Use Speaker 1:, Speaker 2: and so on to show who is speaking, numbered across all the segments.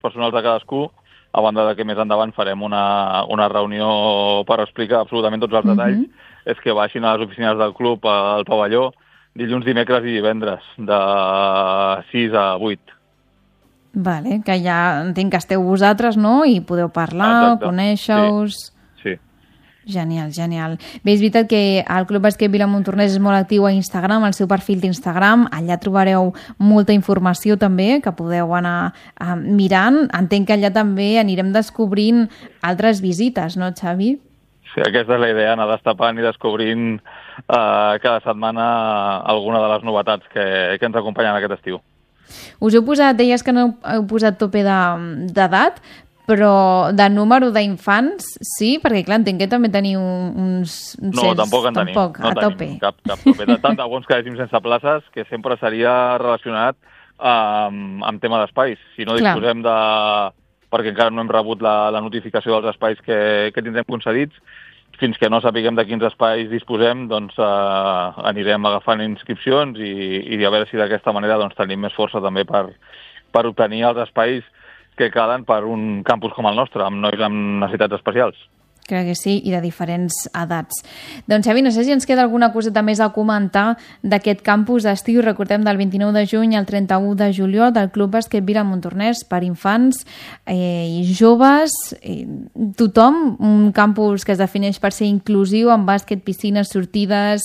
Speaker 1: personals de cadascú, a banda de que més endavant farem una reunió per explicar absolutament tots els detalls, és que baixin a les oficines del club al pavelló dilluns, dimecres i divendres, de 6 a 8.
Speaker 2: Vale, que ja entenc que esteu vosaltres, no? I podeu parlar, conèixer-us...
Speaker 1: Sí.
Speaker 2: Genial, genial. Bé, és veritat que el Club Bàsquet Vilamontornès és molt actiu a Instagram, al seu perfil d'Instagram. Allà trobareu molta informació també, que podeu anar mirant. Entenc que allà també anirem descobrint altres visites, no, Xavi?
Speaker 1: Sí, aquesta és la idea, anar destapant i descobrint cada setmana alguna de les novetats que ens acompanyen aquest estiu.
Speaker 2: Us heu posat, deies que no heu posat tope d'edat, però de número d'infants, sí? Perquè, clar, entenc que també teniu uns...
Speaker 1: No, tampoc en tenim. No tenim cap tope. Tant de bons que hàgim sense places, que sempre seria relacionat amb tema d'espais. Si no disposem de... perquè encara no hem rebut la notificació dels espais que tindrem concedits, fins que no sapiguem de quins espais disposem, doncs anirem agafant inscripcions i a veure si d'aquesta manera doncs, tenim més força també per obtenir els espais que calen per un campus com el nostre, amb nois amb necessitats especials.
Speaker 2: Crec que sí, i de diferents edats. Doncs, Xavi, no sé si ens queda alguna coseta més a comentar d'aquest campus d'estiu. Recordem, del 29 de juny al 31 de juliol, del Club Bàsquet Vilamontornès per infants i joves. Tothom, un campus que es defineix per ser inclusiu, amb bàsquet, piscines, sortides...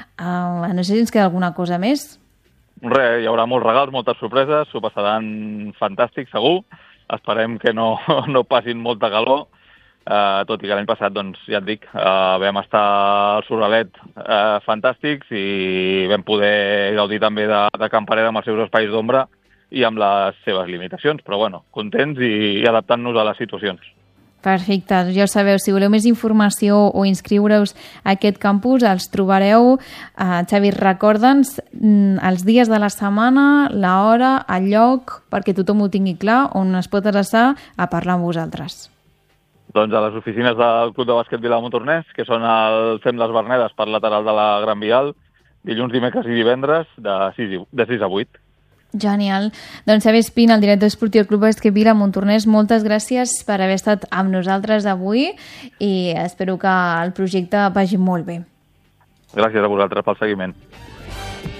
Speaker 2: No sé si ens queda alguna cosa més.
Speaker 1: Res, hi haurà molts regals, moltes sorpreses, s'ho passaran fantàstic, segur. Esperem que no passin molta calor, tot i que l'any passat, doncs, ja et dic, vam estar al Sorralet fantàstics i vam poder gaudir també de Camparera amb els seus espais d'ombra i amb les seves limitacions, però bueno, contents i adaptant-nos a les situacions.
Speaker 2: Perfecte, ja ho sabeu, si voleu més informació o inscriure-us a aquest campus, els trobareu. Xavi, recorda'ns els dies de la setmana, l'hora, el lloc, perquè tothom ho tingui clar, on es pot adreçar a parlar amb vosaltres.
Speaker 1: Doncs a les oficines del Club de Bàsquet Vilamontornès, que són al Fem les Vernedes per lateral de la Gran Vial, dilluns, dimecres i divendres de 6 a 8.
Speaker 2: Genial. Doncs Xavi Espín, el director esportiu del Club Bàsquet Vilamontornès, moltes gràcies per haver estat amb nosaltres avui i espero que el projecte vagi molt bé.
Speaker 1: Gràcies a vosaltres pel seguiment.